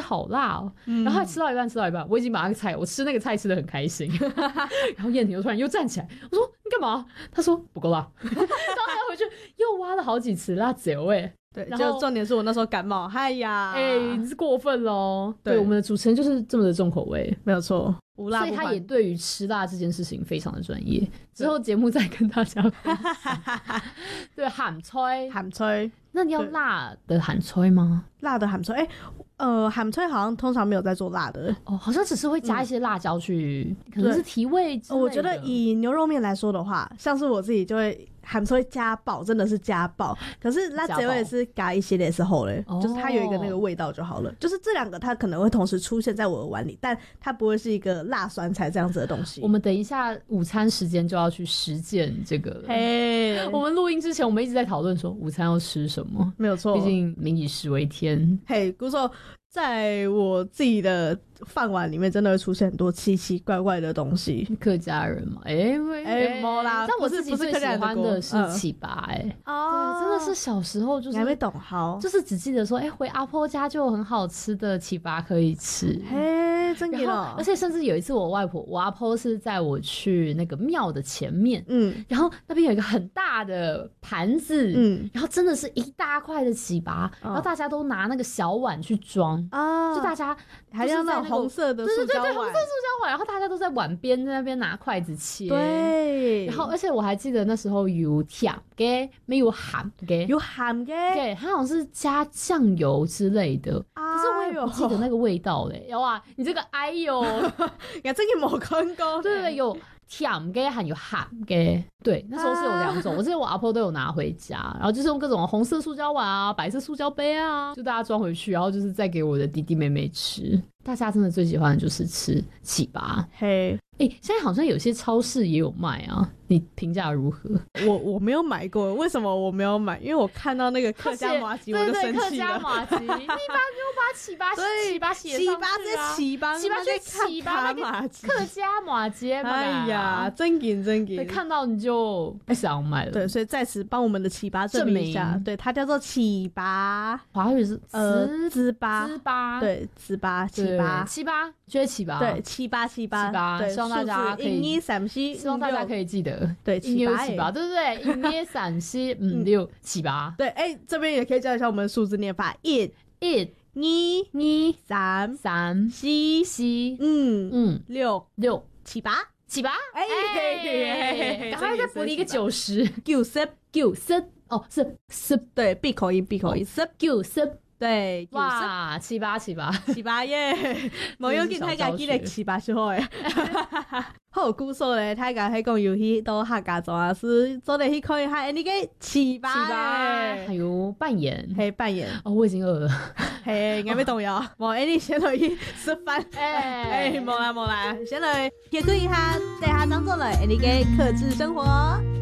好辣哦。然后还吃到一半，我已经把那个菜，我吃那个菜吃得很开心。然后燕婷又突然又站起来，我说你干嘛？他说不够辣。然后他回去又挖了好几匙辣椒对，就重点是我那时候感冒，哎呀， 是过分咯。对，我们的主持人就是这么的重口味， 没有错，无辣不欢。 所以他也对于吃辣这件事情非常的专业。之后节目再跟大家分享。对，鹹菜，那你要辣的鹹菜吗？ 辣的鹹菜，鹹菜好像通常没有在做辣的哦，好像只是会加一些辣椒去，可能是提味之类的。 我觉得以牛肉面来说的话，像是我自己就会鹹菜加爆，真的是加爆。可是辣椒也是加一些的时候嘞，就是它有一个那个味道就好了。就是这两个它可能会同时出现在我的碗里，但它不会是一个辣酸菜这样子的东西。 我们等一下午餐时间就要去实践这个了。 嘿， 我们录音之前我们一直在讨论说午餐要吃什么， 没有错， 毕竟民以食为天。 嘿，姑说在我自己的饭碗里面真的会出现很多奇奇怪怪的东西。 客家人嘛， 没啦。 但我自己最喜欢的是糍粑，对，真的是小时候就是你还没懂好， 就是只记得说，回阿婆家就有很好吃的糍粑可以吃。 嘿，真的哦！ 而且甚至有一次，我阿婆是在我去那个庙的前面，然后那边有一个很大的盘子，然后真的是一大块的糍粑，然后大家都拿那个小碗去装啊，就大家还像那种红色的塑胶碗， 对，红色塑胶碗，然后大家都在碗边在那边拿筷子切， 对， 然后而且我还记得那时候有甜嘅，没有鹹嘅， 有鹹嘅， 对，它好像是加酱油之类的，可是我也不记得那个味道嘞。哇，你这个哎呦， 我真的没看过， 对，有甜嘅还有鹹嘅，对，那时候是有两种，我记得我阿婆都有拿回家，然后就是用各种红色塑胶碗啊、白色塑胶杯啊，就大家装回去，然后就是再给我的弟弟妹妹吃。大家真的最喜欢的就是吃糍粑， 嘿， 现在好像有些超市也有卖啊，你评价如何？ 我没有买过，为什么我没有买？因为我看到那个客家麻糬我就生气了。 对，客家麻糬，你把糍粑写上去啊！糍粑麻糬，客家麻糬。 哎呀，真紧， 看到你就不想买了。 对，所以在此帮我们的糍粑证明一下，对，它叫做糍粑， 华语是糍粑，对，糍粑， 就是糍粑， 对，糍粑，对， 希望大家可以希望大家可以记得， 对， 糍粑，对不对？一捏陕西6糍粑， 对，这边也可以教一下我们的数字念法，1、2、3、4、6糍粑， 赶快再补一个90，哦，是对， 闭口音，90。对， 哇，糍粑耶！ 冇要紧，大家记得糍粑是好诶。好，姑说咧，大家喺讲游戏都客家做啊，是做得去看一下你个糍粑还有扮演， 扮演。 哦，我已经饿了， 应该没动摇。冇，你先去吃饭。冇啦，先来评估一下，等下当做了你个克制生活。